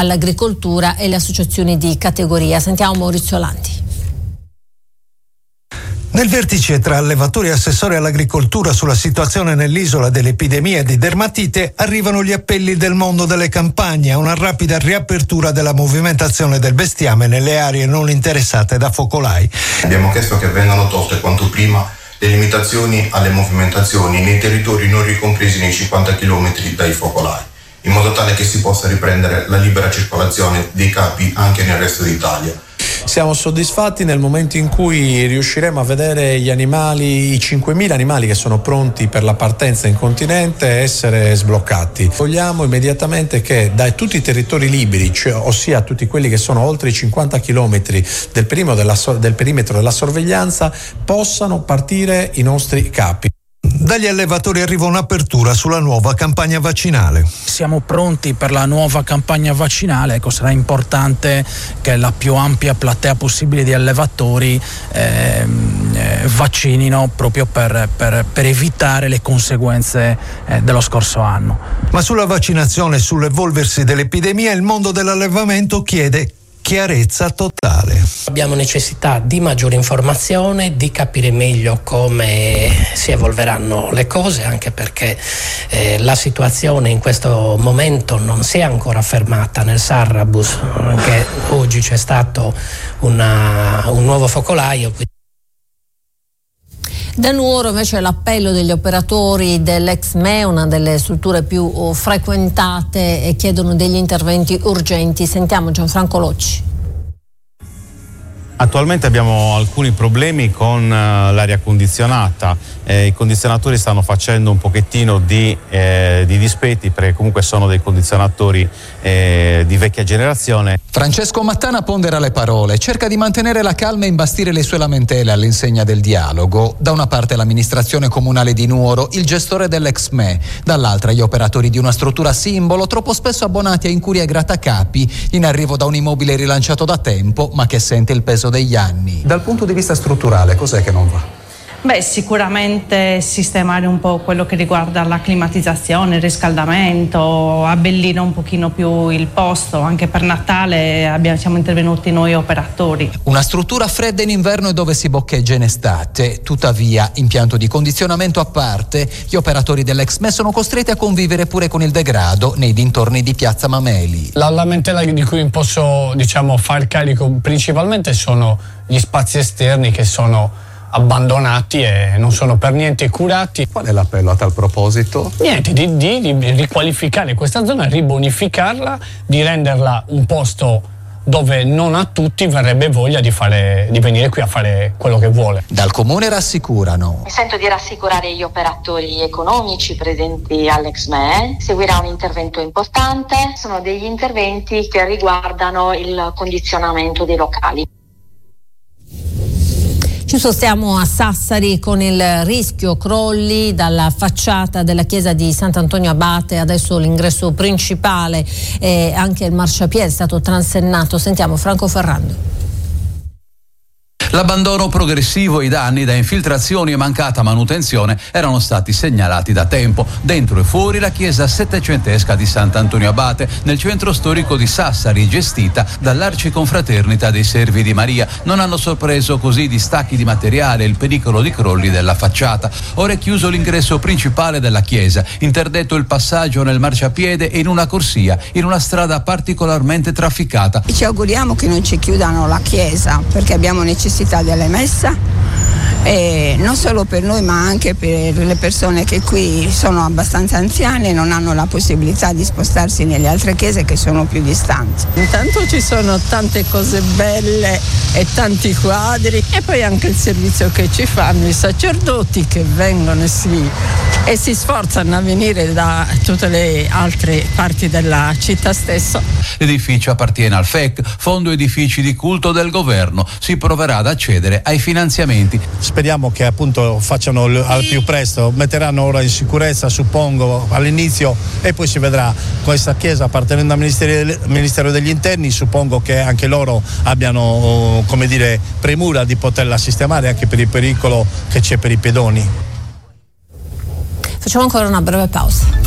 all'agricoltura e le associazioni di categoria. Sentiamo Maurizio Lanti. Nel vertice tra allevatori e assessori all'agricoltura sulla situazione nell'isola dell'epidemia di dermatite arrivano gli appelli del mondo delle campagne a una rapida riapertura della movimentazione del bestiame nelle aree non interessate da focolai. Abbiamo chiesto che vengano tolte quanto prima le limitazioni alle movimentazioni nei territori non ricompresi nei 50 km dai focolai, in modo tale che si possa riprendere la libera circolazione dei capi anche nel resto d'Italia. Siamo soddisfatti nel momento in cui riusciremo a vedere gli animali, i 5.000 animali che sono pronti per la partenza in continente, essere sbloccati. Vogliamo immediatamente che da tutti i territori liberi, ossia tutti quelli che sono oltre i 50 km del perimetro della sorveglianza, possano partire i nostri capi. Dagli allevatori arriva un'apertura sulla nuova campagna vaccinale. Siamo pronti per la nuova campagna vaccinale, sarà importante che la più ampia platea possibile di allevatori vaccinino proprio per evitare le conseguenze dello scorso anno. Ma sulla vaccinazione e sull'evolversi dell'epidemia il mondo dell'allevamento chiede chiarezza totale. Abbiamo necessità di maggiore informazione, di capire meglio come si evolveranno le cose, anche perché la situazione in questo momento non si è ancora fermata nel Sarrabus, anche oggi c'è stato un nuovo focolaio. Da Nuoro invece l'appello degli operatori dell'Exme, una delle strutture più frequentate, e chiedono degli interventi urgenti. Sentiamo Gianfranco Locci. Attualmente abbiamo alcuni problemi con l'aria condizionata, i condizionatori stanno facendo un pochettino di dispetti, perché comunque sono dei condizionatori di vecchia generazione. Francesco Mattana pondera le parole, cerca di mantenere la calma e imbastire le sue lamentele all'insegna del dialogo. Da una parte l'amministrazione comunale di Nuoro, il gestore dell'Exme, dall'altra gli operatori di una struttura simbolo troppo spesso abbonati a incuria e grattacapi, in arrivo da un immobile rilanciato da tempo ma che sente il peso degli anni. Dal punto di vista strutturale, cos'è che non va? Sicuramente sistemare un po' quello che riguarda la climatizzazione, il riscaldamento, abbellire un pochino più il posto. Anche per Natale siamo intervenuti noi operatori. Una struttura fredda in inverno e dove si boccheggia in estate. Tuttavia, impianto di condizionamento a parte, gli operatori dell'Exme sono costretti a convivere pure con il degrado nei dintorni di Piazza Mameli. La lamentela di cui posso far carico principalmente sono gli spazi esterni che sono abbandonati e non sono per niente curati. Qual è l'appello a tal proposito? Niente, di riqualificare questa zona, ribonificarla, di renderla un posto dove non a tutti verrebbe voglia di venire qui a fare quello che vuole. Dal comune rassicurano. Mi sento di rassicurare gli operatori economici presenti all'Exme. Seguirà un intervento importante, sono degli interventi che riguardano il condizionamento dei locali. Ci spostiamo a Sassari con il rischio crolli dalla facciata della chiesa di Sant'Antonio Abate. Adesso l'ingresso principale e anche il marciapiede è stato transennato. Sentiamo Franco Ferrando. L'abbandono progressivo e i danni da infiltrazioni e mancata manutenzione erano stati segnalati da tempo. Dentro e fuori la chiesa settecentesca di Sant'Antonio Abate, nel centro storico di Sassari, gestita dall'Arciconfraternita dei Servi di Maria. Non hanno sorpreso così distacchi di materiale e il pericolo di crolli della facciata. Ora è chiuso l'ingresso principale della chiesa, interdetto il passaggio nel marciapiede e in una corsia, in una strada particolarmente trafficata. Ci auguriamo che non ci chiudano la chiesa, perché abbiamo necessità della messa, e non solo per noi ma anche per le persone che qui sono abbastanza anziane e non hanno la possibilità di spostarsi nelle altre chiese che sono più distanti. Intanto ci sono tante cose belle e tanti quadri, e poi anche il servizio che ci fanno i sacerdoti che vengono e si sforzano a venire da tutte le altre parti della città stessa. L'edificio appartiene al FEC, Fondo Edifici di Culto del Governo. Si proverà ad accedere ai finanziamenti. Speriamo che appunto facciano al più presto, metteranno ora in sicurezza, suppongo, all'inizio, e poi si vedrà. Questa chiesa appartenendo al Ministero degli Interni, suppongo che anche loro abbiano, premura di poterla sistemare, anche per il pericolo che c'è per i pedoni. Facciamo ancora una breve pausa.